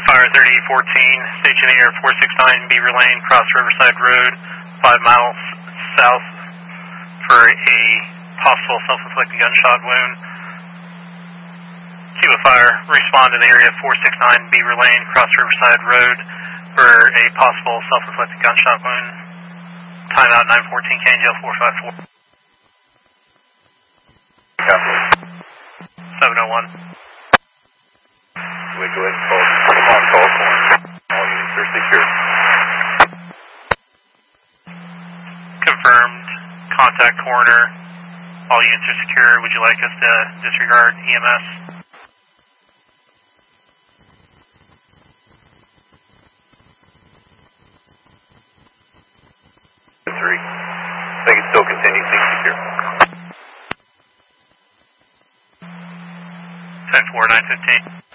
Fire 3814, stationing air 469 Beaver Lane, cross Riverside Road, 5 miles south for a possible self-inflicted gunshot wound. Cuba Fire, respond to the area 469 Beaver Lane, cross Riverside Road for a possible self-inflicted gunshot wound. Timeout 914, KNGL 454. Copy. 701. We go ahead and call. Come on, call corner. All units are secure. Confirmed. Contact coroner. All units are secure. Would you like us to disregard EMS? Three. I think it still continues being secure. 10-4, 915.